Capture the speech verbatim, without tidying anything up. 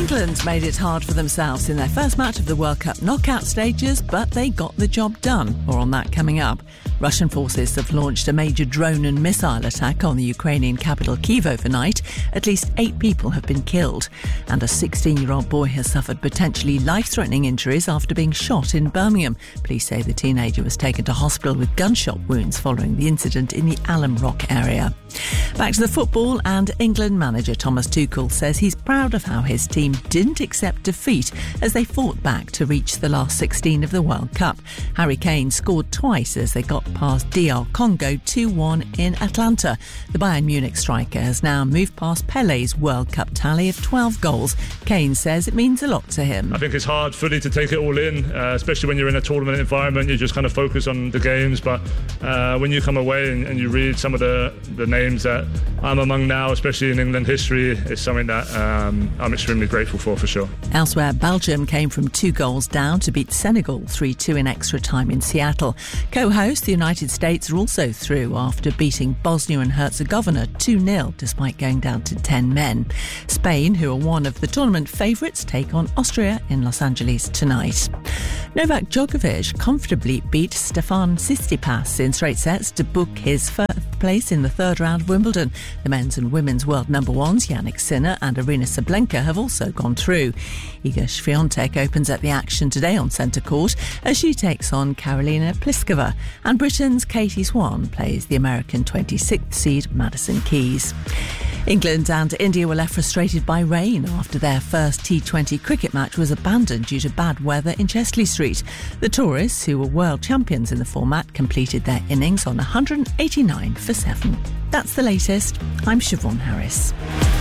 England made it hard for themselves in their first match of the World Cup knockout stages, but they got the job done. More on that coming up. Russian forces have launched a major drone and missile attack on the Ukrainian capital Kyiv overnight. At least eight people have been killed. And a sixteen-year-old boy has suffered potentially life-threatening injuries after being shot in Birmingham. Police say the teenager was taken to hospital with gunshot wounds following the incident in the Alum Rock area. Back to the football, and England manager Thomas Tuchel says he's proud of how his team didn't accept defeat as they fought back to reach the last sixteen of the World Cup. Harry Kane scored twice as they got past D R Congo two one in Atlanta. The Bayern Munich striker has now moved past Pele's World Cup tally of twelve goals. Kane says it means a lot to him. I think it's hard fully to take it all in, uh, especially when you're in a tournament environment. You just kind of focus on the games, but uh, when you come away and, and you read some of the, the names that I'm among now, especially in England history, it's something that um, I'm extremely grateful for, for sure. Elsewhere, Belgium came from two goals down to beat Senegal three two in extra time in Seattle. Co-host, the United States, are also through after beating Bosnia and Herzegovina two nil despite going down to ten men. Spain, who are one of the tournament favourites, take on Austria in Los Angeles tonight. Novak Djokovic comfortably beat Stefan Tsitsipas in straight sets to book his first place in the third round of Wimbledon. The men's and women's world number ones, Jannik Sinner and Arina Sabalenka, have also gone through. Iga Swiatek opens at the action today on centre court as she takes on Karolina Pliskova, and Britain's Katie Swan plays the American twenty-sixth seed Madison Keys. England and India were left frustrated by rain after their first T twenty cricket match was abandoned due to bad weather in Chesley Street. The tourists, who were world champions in the format, completed their innings on one hundred eighty-nine for seven. That's the latest. I'm Siobhan Harris.